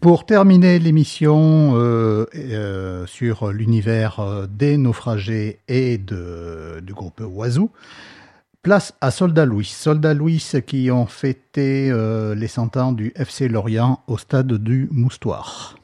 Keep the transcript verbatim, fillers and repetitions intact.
Pour terminer l'émission euh, euh, sur l'univers euh, des naufragés et de, du groupe Oiseau, place à Soldat Louis. Soldat Louis qui ont fêté euh, les cent ans du F C Lorient au stade du Moustoir.